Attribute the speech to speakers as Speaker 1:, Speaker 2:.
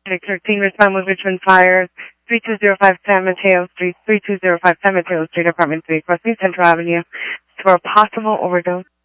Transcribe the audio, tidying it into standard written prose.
Speaker 1: 13, respond with Richmond Fire, 3205 San Mateo Street, 3205 San Mateo Street, Apartment 3, crossing Central Avenue, for a possible overdose.